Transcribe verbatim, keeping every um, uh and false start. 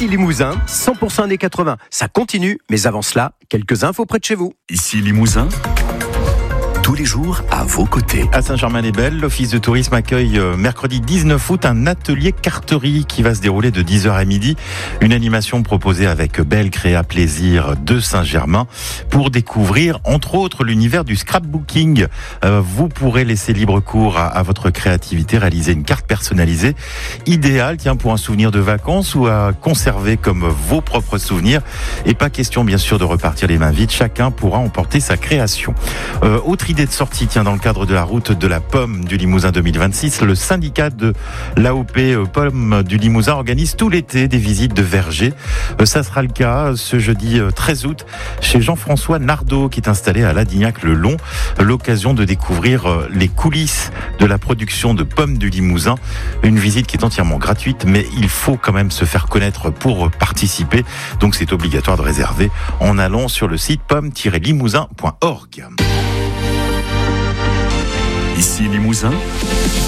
Ici Limousin, cent pour cent années quatre-vingts. Ça continue, mais avant cela, quelques infos près de chez vous. Ici Limousin, tous les jours à vos côtés. À Saint-Germain-les-Belles, l'Office de tourisme accueille euh, mercredi dix-neuf août un atelier carterie qui va se dérouler de dix heures à midi. Une animation proposée avec Belle Créa Plaisir de Saint-Germain pour découvrir entre autres l'univers du scrapbooking. Euh, vous pourrez laisser libre cours à, à votre créativité, réaliser une carte personnalisée idéale tiens, pour un souvenir de vacances ou à conserver comme vos propres souvenirs. Et pas question bien sûr de repartir les mains vides, chacun pourra emporter sa création. Euh, autre idée de sortie, tiens, dans le cadre de la route de la pomme du Limousin deux mille vingt-six, le syndicat de l'A O P Pomme du Limousin organise tout l'été des visites de vergers. Ça sera le cas ce jeudi treize août chez Jean-François Nardot qui est installé à Ladignac-le-Long. L'occasion de découvrir les coulisses de la production de pommes du Limousin. Une visite qui est entièrement gratuite, mais il faut quand même se faire connaître pour participer. Donc c'est obligatoire de réserver en allant sur le site pomme tiret limousin point org. Ici Limousin,